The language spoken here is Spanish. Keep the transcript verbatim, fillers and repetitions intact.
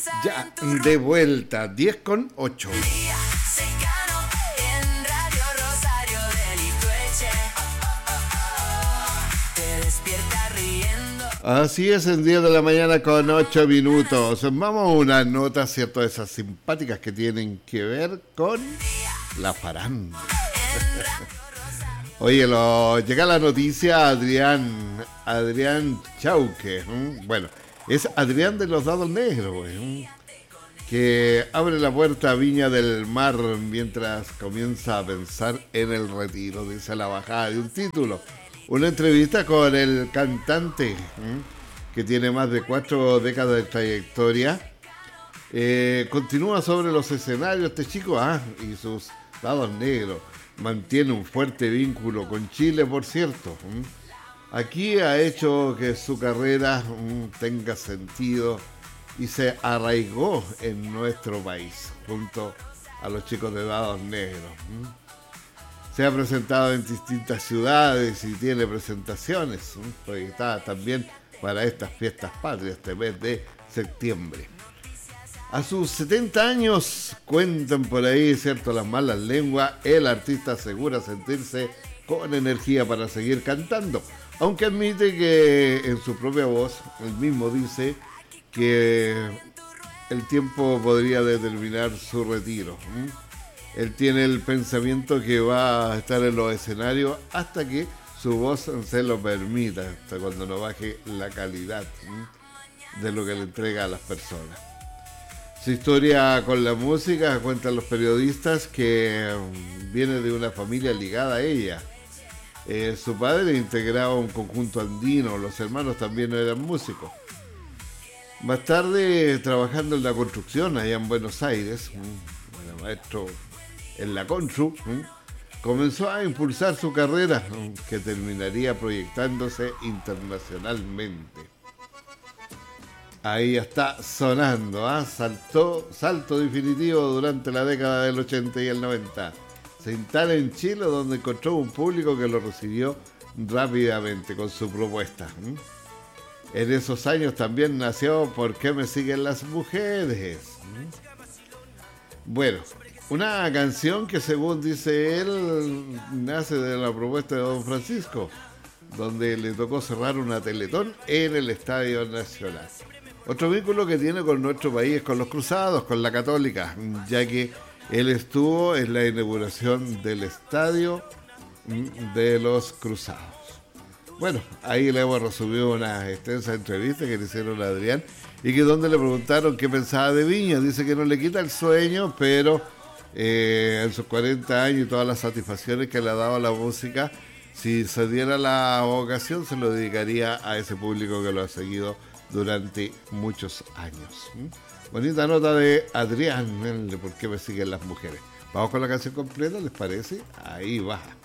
Ya de vuelta, diez con ocho. Así es, en diez de la mañana con ocho minutos. Vamos a una nota, ¿cierto? De esas simpáticas que tienen que ver con la farándula. Oye, lo, llega la noticia Adrián, Adrián Chauque. ¿eh? Bueno, es Adrián de los Dados Negros, ¿eh? que abre la puerta a Viña del Mar mientras comienza a pensar en el retiro, dice la bajada de un título. Una entrevista con el cantante, ¿eh? que tiene más de cuatro décadas de trayectoria. Eh, continúa sobre los escenarios este chico ah, y sus Dados Negros. Mantiene un fuerte vínculo con Chile, por cierto. ¿eh? Aquí ha hecho que su carrera ¿eh? tenga sentido y se arraigó en nuestro país, junto a los chicos de Dados Negros. ¿eh? Se ha presentado en distintas ciudades y tiene presentaciones, ¿eh? proyectadas también para estas fiestas patrias, este mes de septiembre. A sus setenta años, cuentan por ahí, cierto, las malas lenguas, el artista asegura sentirse con energía para seguir cantando, aunque admite que en su propia voz, él mismo dice que el tiempo podría determinar su retiro. ¿eh? Él tiene el pensamiento que va a estar en los escenarios hasta que su voz se lo permita, hasta cuando no baje la calidad ¿eh? de lo que le entrega a las personas. Su historia con la música, cuentan los periodistas, que viene de una familia ligada a ella. Eh, su padre integraba un conjunto andino, los hermanos también eran músicos. Más tarde, trabajando en la construcción allá en Buenos Aires, un maestro en la Constru, comenzó a impulsar su carrera, que terminaría proyectándose internacionalmente. Ahí está sonando, ¿ah? Saltó, salto definitivo durante la década del ochenta y el noventa. Se instala en Chile, donde encontró un público que lo recibió rápidamente con su propuesta. En esos años también nació ¿Por qué me siguen las mujeres? Bueno, una canción que según dice él nace de la propuesta de Don Francisco, donde le tocó cerrar una Teletón en el Estadio Nacional. Otro vínculo que tiene con nuestro país es con los Cruzados, con la Católica, ya que él estuvo en la inauguración del estadio de los Cruzados. Bueno, ahí le hemos resumido una extensa entrevista que le hicieron a Adrián y que donde le preguntaron qué pensaba de Viña. Dice que no le quita el sueño, pero eh, en sus cuarenta años y todas las satisfacciones que le ha dado la música, si se diera la ocasión se lo dedicaría a ese público que lo ha seguido durante muchos años. ¿Mm? Bonita nota de Adrián, de ¿Por qué me siguen las mujeres? Vamos con la canción completa, ¿les parece? Ahí va.